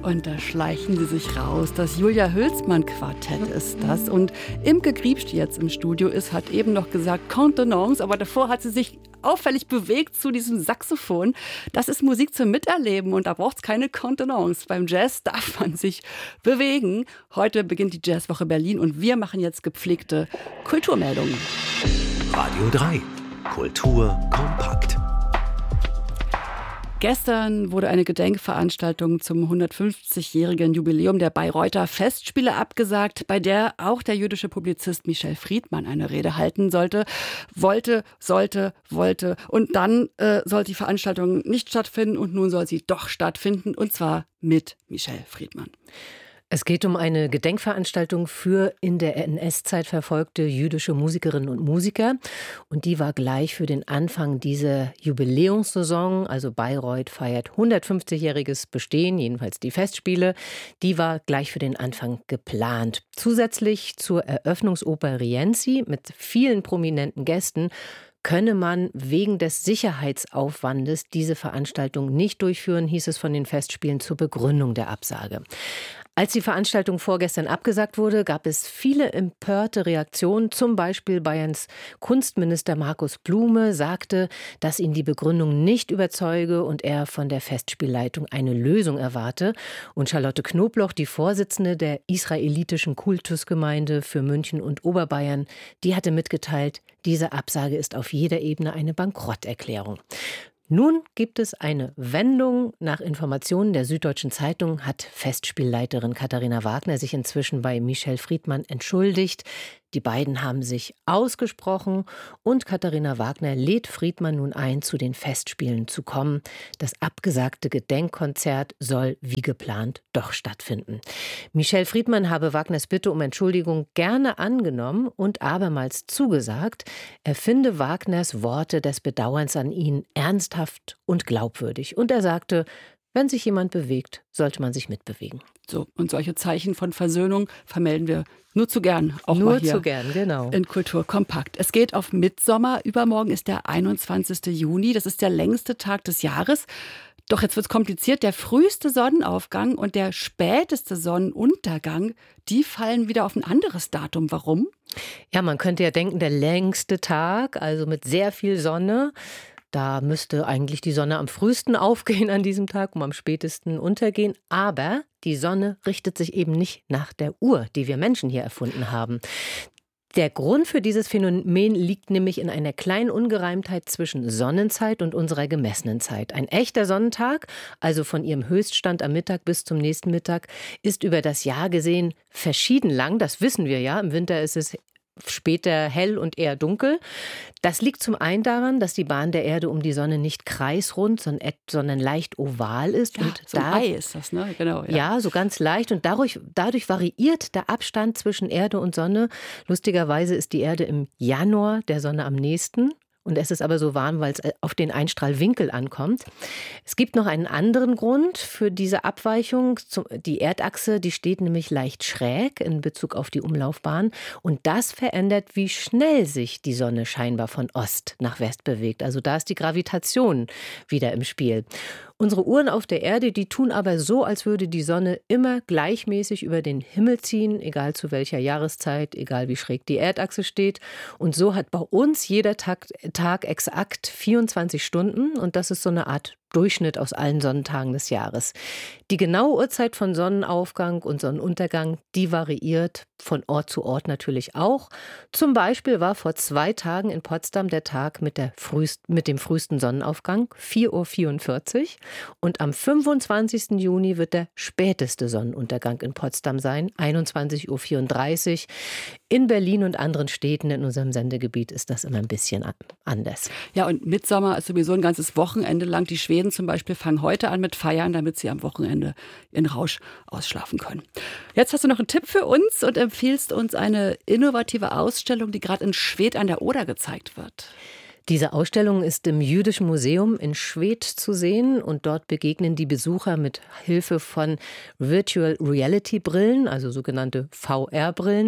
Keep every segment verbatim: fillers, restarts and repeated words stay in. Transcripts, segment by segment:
Und da schleichen sie sich raus. Das Julia Hülsmann-Quartett ist das. Und Imke Griebsch, die jetzt im Studio ist, hat eben noch gesagt Contenance, aber davor hat sie sich auffällig bewegt zu diesem Saxophon. Das ist Musik zum Miterleben und da braucht es keine Contenance. Beim Jazz darf man sich bewegen. Heute beginnt die Jazzwoche Berlin und wir machen jetzt gepflegte Kulturmeldungen. Radio drei. Kultur kompakt. Gestern wurde eine Gedenkveranstaltung zum hundertfünfzigjährigen Jubiläum der Bayreuther Festspiele abgesagt, bei der auch der jüdische Publizist Michel Friedmann eine Rede halten sollte. Wollte, sollte, wollte. Und dann äh, soll die Veranstaltung nicht stattfinden und nun soll sie doch stattfinden, und zwar mit Michel Friedmann. Es geht um eine Gedenkveranstaltung für in der N S-Zeit verfolgte jüdische Musikerinnen und Musiker. Und die war gleich für den Anfang dieser Jubiläumssaison, also Bayreuth feiert hundertfünfzigjähriges Bestehen, jedenfalls die Festspiele, die war gleich für den Anfang geplant. Zusätzlich zur Eröffnungsoper Rienzi mit vielen prominenten Gästen könne man wegen des Sicherheitsaufwandes diese Veranstaltung nicht durchführen, hieß es von den Festspielen zur Begründung der Absage. Als die Veranstaltung vorgestern abgesagt wurde, gab es viele empörte Reaktionen. Zum Beispiel Bayerns Kunstminister Markus Blume sagte, dass ihn die Begründung nicht überzeuge und er von der Festspielleitung eine Lösung erwarte. Und Charlotte Knobloch, die Vorsitzende der israelitischen Kultusgemeinde für München und Oberbayern, die hatte mitgeteilt, diese Absage ist auf jeder Ebene eine Bankrotterklärung. Nun gibt es eine Wendung. Nach Informationen der Süddeutschen Zeitung hat Festspielleiterin Katharina Wagner sich inzwischen bei Michel Friedmann entschuldigt. Die beiden haben sich ausgesprochen und Katharina Wagner lädt Friedmann nun ein, zu den Festspielen zu kommen. Das abgesagte Gedenkkonzert soll wie geplant doch stattfinden. Michel Friedmann habe Wagners Bitte um Entschuldigung gerne angenommen und abermals zugesagt, er finde Wagners Worte des Bedauerns an ihn ernsthaft und glaubwürdig. Und er sagte, wenn sich jemand bewegt, sollte man sich mitbewegen. So, und solche Zeichen von Versöhnung vermelden wir nur zu gern. Auch nur mal hier zu gern, genau. In Kultur kompakt. Es geht auf Mittsommer. Übermorgen ist der einundzwanzigste Juni. Das ist der längste Tag des Jahres. Doch jetzt wird es kompliziert. Der früheste Sonnenaufgang und der späteste Sonnenuntergang, die fallen wieder auf ein anderes Datum. Warum? Ja, man könnte ja denken, der längste Tag, also mit sehr viel Sonne. Da müsste eigentlich die Sonne am frühesten aufgehen an diesem Tag und am spätesten untergehen. Aber die Sonne richtet sich eben nicht nach der Uhr, die wir Menschen hier erfunden haben. Der Grund für dieses Phänomen liegt nämlich in einer kleinen Ungereimtheit zwischen Sonnenzeit und unserer gemessenen Zeit. Ein echter Sonnentag, also von ihrem Höchststand am Mittag bis zum nächsten Mittag, ist über das Jahr gesehen verschieden lang. Das wissen wir ja. Im Winter ist es später hell und eher dunkel. Das liegt zum einen daran, dass die Bahn der Erde um die Sonne nicht kreisrund, sondern leicht oval ist. Ja, und so ein da, Ei ist das, ne? Genau. Ja. ja, so ganz leicht. Und dadurch, dadurch variiert der Abstand zwischen Erde und Sonne. Lustigerweise ist die Erde im Januar der Sonne am nächsten. Und es ist aber so warm, weil es auf den Einstrahlwinkel ankommt. Es gibt noch einen anderen Grund für diese Abweichung. Die Erdachse, die steht nämlich leicht schräg in Bezug auf die Umlaufbahn. Und das verändert, wie schnell sich die Sonne scheinbar von Ost nach West bewegt. Also da ist die Gravitation wieder im Spiel. Unsere Uhren auf der Erde, die tun aber so, als würde die Sonne immer gleichmäßig über den Himmel ziehen, egal zu welcher Jahreszeit, egal wie schräg die Erdachse steht. Und so hat bei uns jeder Tag, Tag exakt vierundzwanzig Stunden und das ist so eine Art Durchschnitt aus allen Sonnentagen des Jahres. Die genaue Uhrzeit von Sonnenaufgang und Sonnenuntergang, die variiert von Ort zu Ort natürlich auch. Zum Beispiel war vor zwei Tagen in Potsdam der Tag mit, der frühst, mit dem frühesten Sonnenaufgang, vier Uhr vierundvierzig. Und am fünfundzwanzigsten Juni wird der späteste Sonnenuntergang in Potsdam sein, einundzwanzig Uhr vierunddreißig. In Berlin und anderen Städten in unserem Sendegebiet ist das immer ein bisschen anders. Ja, und Mittsommer ist sowieso ein ganzes Wochenende lang. Die Schweden zum Beispiel fangen heute an mit Feiern, damit sie am Wochenende ihren Rausch ausschlafen können. Jetzt hast du noch einen Tipp für uns und empfiehlst uns eine innovative Ausstellung, die gerade in Schwedt an der Oder gezeigt wird. Diese Ausstellung ist im Jüdischen Museum in Schwedt zu sehen und dort begegnen die Besucher mit Hilfe von Virtual Reality Brillen, also sogenannte V R-Brillen,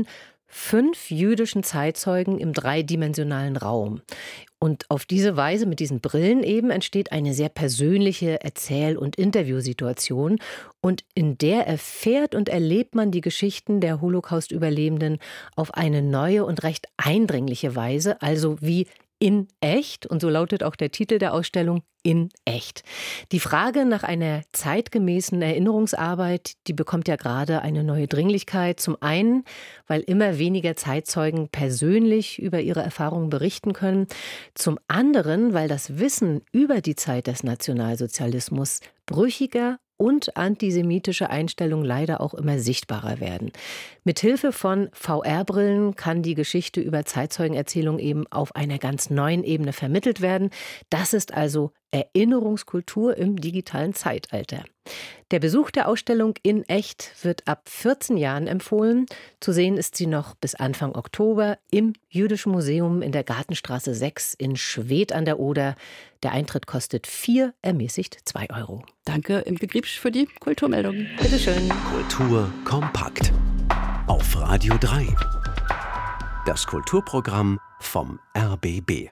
fünf jüdischen Zeitzeugen im dreidimensionalen Raum. Und auf diese Weise, mit diesen Brillen eben, entsteht eine sehr persönliche Erzähl- und Interviewsituation. Und in der erfährt und erlebt man die Geschichten der Holocaust-Überlebenden auf eine neue und recht eindringliche Weise, also wie in echt. Und so lautet auch der Titel der Ausstellung, in echt. Die Frage nach einer zeitgemäßen Erinnerungsarbeit, die bekommt ja gerade eine neue Dringlichkeit. Zum einen, weil immer weniger Zeitzeugen persönlich über ihre Erfahrungen berichten können. Zum anderen, weil das Wissen über die Zeit des Nationalsozialismus brüchiger und antisemitische Einstellungen leider auch immer sichtbarer werden. Mithilfe von V R-Brillen kann die Geschichte über Zeitzeugenerzählung eben auf einer ganz neuen Ebene vermittelt werden. Das ist also Erinnerungskultur im digitalen Zeitalter. Der Besuch der Ausstellung in echt wird ab vierzehn Jahren empfohlen. Zu sehen ist sie noch bis Anfang Oktober im Jüdischen Museum in der Gartenstraße sechs in Schwedt an der Oder. Der Eintritt kostet vier, ermäßigt zwei Euro. Danke, Imke Griebsch, für die Kulturmeldung. Bitte schön. Kultur kompakt. Auf Radio drei. Das Kulturprogramm vom R B B.